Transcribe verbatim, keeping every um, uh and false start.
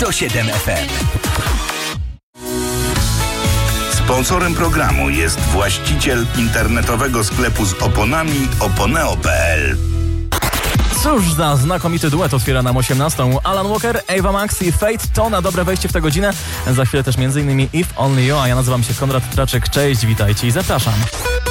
sto siedem F M. Sponsorem programu jest właściciel internetowego sklepu z oponami oponeo kropka p l. Cóż za znakomity duet otwiera nam osiemnastą. Alan Walker, Ava Max i Fate to na dobre wejście w tę godzinę. Za chwilę też m.in. If Only You, a ja nazywam się Konrad Traczyk. Cześć, witajcie i zapraszam.